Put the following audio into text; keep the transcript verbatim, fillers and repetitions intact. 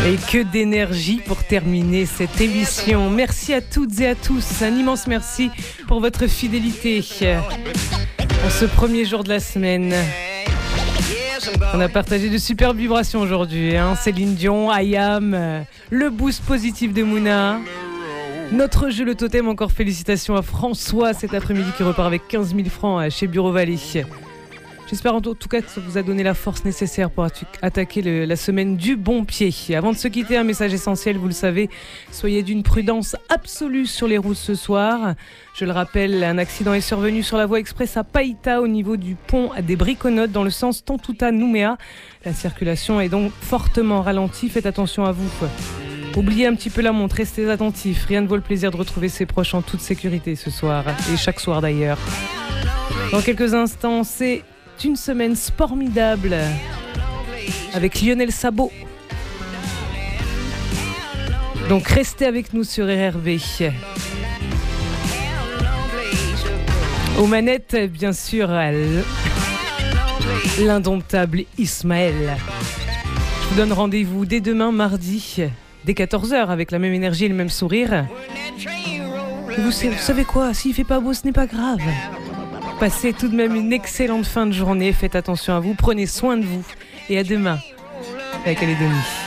Et que d'énergie pour terminer cette émission. Merci à toutes et à tous. Un immense merci pour votre fidélité. En ce premier jour de la semaine, on a partagé de superbes vibrations aujourd'hui. Hein. Céline Dion, Ayam, le boost positif de Mouna. Notre jeu le totem, encore félicitations à François cet après-midi qui repart avec quinze mille francs chez Bureau Vallée. J'espère en tout cas que ça vous a donné la force nécessaire pour attaquer le, la semaine du bon pied. Avant de se quitter, un message essentiel, vous le savez, soyez d'une prudence absolue sur les routes ce soir. Je le rappelle, un accident est survenu sur la voie express à Païta au niveau du pont des Briconotes dans le sens Tontouta-Nouméa. La circulation est donc fortement ralentie, faites attention à vous. Oubliez un petit peu la montre, restez attentifs. Rien ne vaut le plaisir de retrouver ses proches en toute sécurité ce soir, et chaque soir d'ailleurs. Dans quelques instants, c'est une semaine formidable avec Lionel Sabot. Donc restez avec nous sur R R V. Aux manettes, bien sûr, l'indomptable Ismaël. Je vous donne rendez-vous dès demain, mardi, dès quatorze heures, avec la même énergie et le même sourire. Vous, vous savez quoi, s'il fait pas beau, ce n'est pas grave. Passez tout de même une excellente fin de journée. Faites attention à vous, prenez soin de vous. Et à demain, la Calédonie.